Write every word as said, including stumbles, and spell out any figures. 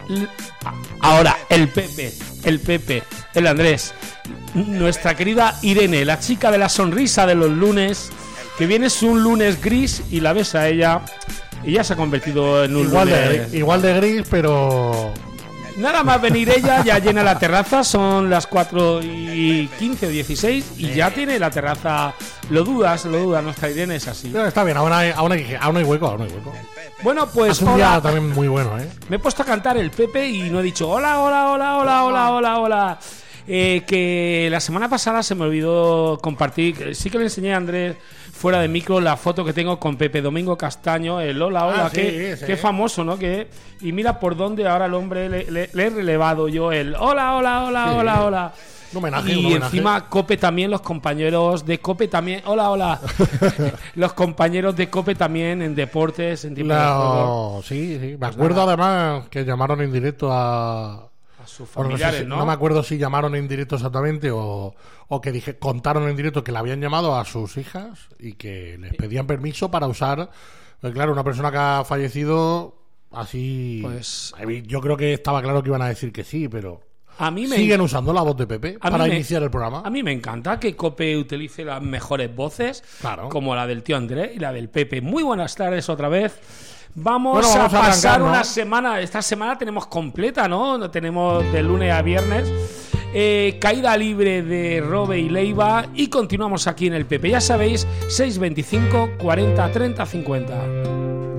Ahora, el Pepe, el Pepe, el Andrés, nuestra querida Irene, la chica de la sonrisa de los lunes, que vienes un lunes gris y la ves a ella y ya se ha convertido en un igual lunes... De, igual de gris, pero... Nada más venir ella, ya llena la terraza, son las cuatro y quince o dieciséis y ya tiene la terraza. Lo dudas, lo dudas, nuestra Irene es así. Pero está bien, aún hay, aún hay, aún hay hueco, aún hay hueco. Bueno, pues es un hola. día también muy bueno, ¿eh? Me he puesto a cantar el Pepe y no he dicho hola, hola, hola, hola, hola, hola, hola. Eh, que la semana pasada se me olvidó compartir, sí que le enseñé a Andrés fuera de micro la foto que tengo con Pepe Domingo Castaño, el hola, hola, ah, sí, qué, sí. qué famoso, ¿no? Que, y mira por dónde ahora el hombre le, le, le he relevado yo el hola, hola, hola, sí. hola, hola. Un homenaje, y un homenaje. encima Cope también, los compañeros de Cope también, hola, hola. Los compañeros de Cope también en deportes, en tiempo de juego. No, sí, sí. Me acuerdo además que llamaron en directo a... sus familiares, bueno, no, sé si, ¿no? no me acuerdo si llamaron en directo exactamente o, o que dije, contaron en directo que le habían llamado a sus hijas y que les pedían permiso para usar, pues claro, una persona que ha fallecido así, pues yo creo que estaba claro que iban a decir que sí, pero a mí me siguen usando la voz de Pepe a para me, iniciar el programa. A mí me encanta que Cope utilice las mejores voces, claro, como la del tío Andrés y la del Pepe. Muy buenas tardes otra vez. Vamos, bueno, vamos a, a pasar arrancar, ¿no? una semana. Esta semana tenemos completa, ¿no? Tenemos de lunes a viernes. Eh, caída libre de Robe y Leiva. Y continuamos aquí en el Pepe. Ya sabéis, seis veinticinco, cuarenta, treinta, cincuenta.